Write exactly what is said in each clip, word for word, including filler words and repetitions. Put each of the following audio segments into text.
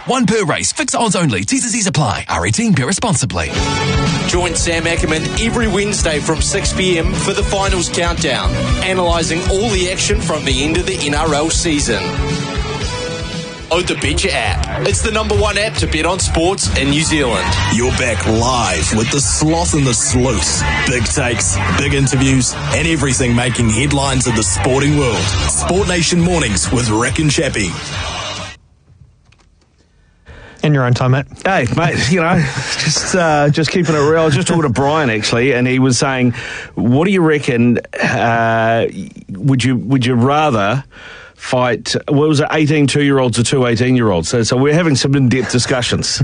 One per race. Fixed odds only. T's and C's apply. R eighteen. Beer responsibly. Join Sam Ackerman every Wednesday from six p.m. for the finals countdown, analysing all the action from the end of the N R L season. Load the Betcha app. It's the number one app to bet on sports in New Zealand. You're back live with the Sloth and the Sleuth. Big takes, big interviews, and everything making headlines in the sporting world. Sport Nation Mornings with Rick and Chappie. In your own time, mate. Hey, mate, you know, just uh, just keeping it real. I was just talking to Brian, actually, and he was saying, what do you reckon, uh, would you would you rather fight, what was it, eighteen two-year-olds or two eighteen-year-olds? So, so we're having some in-depth discussions.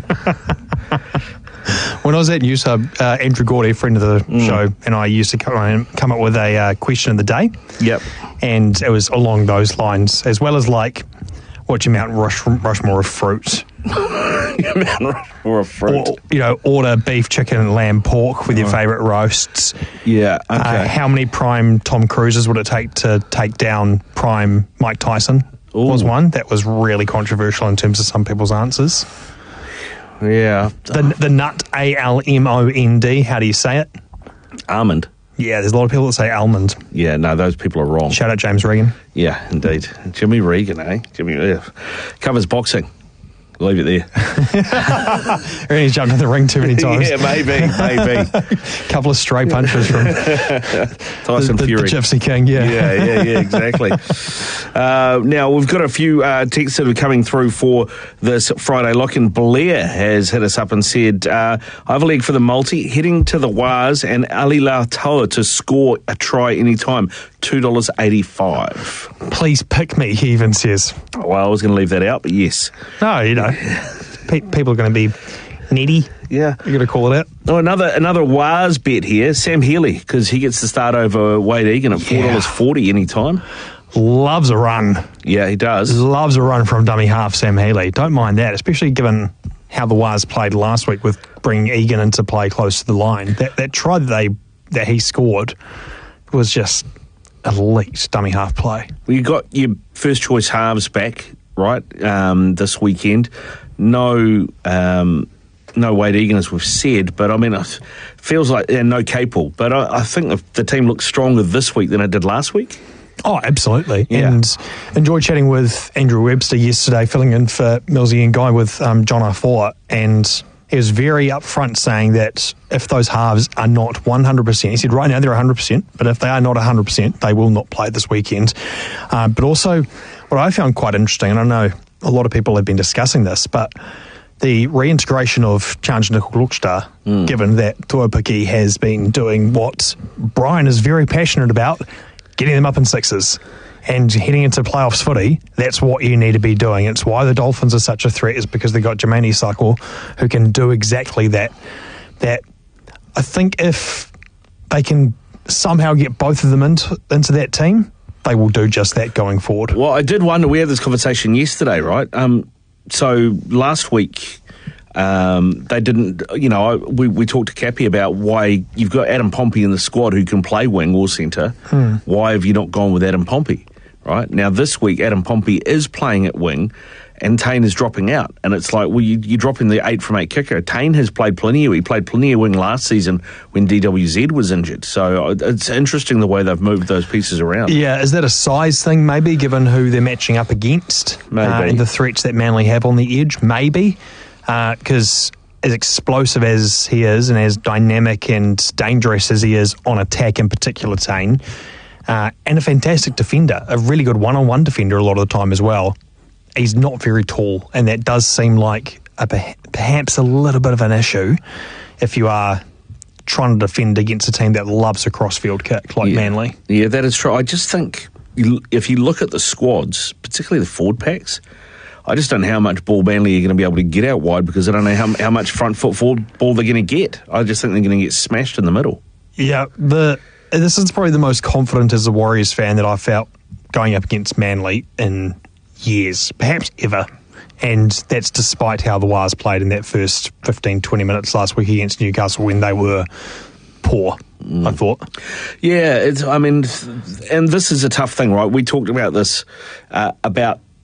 When I was at NewsHub, uh, Andrew Gordy, a friend of the mm. show, and I used to come, come up with a uh, question of the day. Yep. And it was along those lines, as well as like, what's your Mount Rush, Rushmore of fruit? Mount Rushmore of fruit. Or, you know, order beef, chicken, lamb, pork with your oh. favourite roasts. Yeah, okay. Uh, how many prime Tom Cruises would it take to take down prime Mike Tyson? Ooh. Was one. That was really controversial in terms of some people's answers. Yeah. The, the nut, A L M O N D, how do you say it? Almond. Yeah, there's a lot of people that say almond. Yeah, no, those people are wrong. Shout out James Regan. Yeah, indeed. Jimmy Regan, eh? Jimmy yeah. Covers boxing. Leave it there. Or he's jumped in the ring too many times. Yeah, maybe, maybe. Couple of stray punches from Tyson the, the, Fury. The Gypsy King, yeah. Yeah, yeah, yeah, exactly. uh, now, we've got a few uh, texts that are coming through for this Friday lock, and Blair has hit us up and said, uh, I have a leg for the multi, heading to the Waz and Ali Lautoa to score a try anytime, two dollars eighty-five. Please pick me, he even says. Well, I was going to leave that out, but yes. No, you know, pe- people are going to be needy. Yeah. You're going to call it out. Oh, another another Waz bet here, Sam Healy, because he gets to start over Wade Egan at four dollars forty yeah. anytime. Loves a run. Yeah, he does. Loves a run from dummy half Sam Healy. Don't mind that, especially given how the Waz played last week with bringing Egan into play close to the line. That that try that they that he scored was just elite dummy half play. Well, you got your first choice halves back, right, um, this weekend. No um, no Wade Egan, as we've said, but I mean, it feels like yeah, no Capel. But I, I think the team looks stronger this week than it did last week. Oh, absolutely. Yeah. And enjoyed chatting with Andrew Webster yesterday, filling in for Millsy and Guy with um, John Arfour, and he was very upfront saying that if those halves are not one hundred percent, he said right now they're one hundred percent, but if they are not one hundred percent, they will not play this weekend. Uh, but also, what I found quite interesting, and I know a lot of people have been discussing this, but the reintegration of Charnge Nicoll-Klokstad, mm. given that Tuapiki has been doing what Brian is very passionate about, getting them up in sixes. And heading into playoffs footy, that's what you need to be doing. It's why the Dolphins are such a threat, is because they've got Jermaine Isaako, who can do exactly that. That I think if they can somehow get both of them into, into that team, they will do just that going forward. Well, I did wonder, we had this conversation yesterday, right? Um, so last week, um, they didn't, you know, I, we, we talked to Cappy about why you've got Adam Pompey in the squad who can play wing or centre. Hmm. Why have you not gone with Adam Pompey? Right now, this week Adam Pompey is playing at wing, and Taine is dropping out. And it's like, well, you, you're dropping the eight from eight kicker. Taine has played plenty. He played plenty of wing last season when D W Z was injured. So it's interesting the way they've moved those pieces around. Yeah, is that a size thing? Maybe given who they're matching up against, maybe, uh, and the threats that Manly have on the edge. Maybe because uh, as explosive as he is, and as dynamic and dangerous as he is on attack, in particular, Taine. Uh, and a fantastic defender, a really good one-on-one defender a lot of the time as well. He's not very tall, and that does seem like a, perhaps a little bit of an issue if you are trying to defend against a team that loves a cross-field kick like yeah. Manly. Yeah, that is true. I just think if you look at the squads, particularly the forward packs, I just don't know how much ball Manly are going to be able to get out wide, because I don't know how, how much front foot forward ball they're going to get. I just think they're going to get smashed in the middle. Yeah, the... This is probably the most confident as a Warriors fan that I felt going up against Manly in years, perhaps ever. And that's despite how the Wars played in that first fifteen, twenty minutes last week against Newcastle when they were poor, mm. I thought. Yeah, it's, I mean, and this is a tough thing, right? We talked about this, uh, about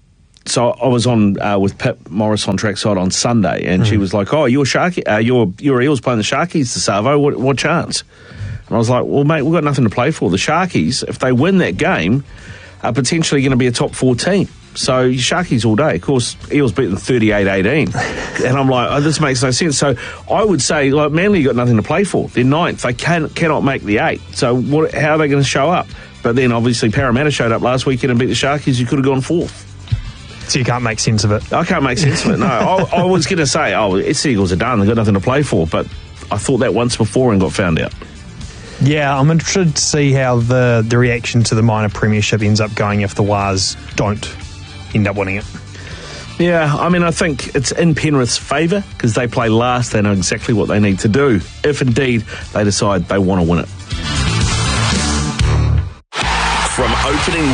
so I was on uh, with Pip Morris on trackside on Sunday, and mm. she was like, "Oh, your Sharky, uh, your your Eels playing the Sharkies this Savo. What, what chance?" And I was like, "Well, mate, we've got nothing to play for. The Sharkies, if they win that game, are potentially going to be a top four team. So Sharkies all day. Of course, Eels beat them thirty-eight eighteen. And I'm like, oh, this makes no sense. So I would say, like, Manly got nothing to play for. They're ninth. They can, cannot make the eight. So what, how are they going to show up? But then, obviously, Parramatta showed up last weekend and beat the Sharkies. You could have gone fourth. So you can't make sense of it? I can't make sense of it, no. I, I was going to say, oh, it's Eagles are done. They've got nothing to play for. But I thought that once before and got found out. Yeah, I'm interested to see how the, the reaction to the minor premiership ends up going if the Wars don't end up winning it. Yeah, I mean, I think it's in Penrith's favour because they play last. They know exactly what they need to do if indeed they decide they want to win it. From opening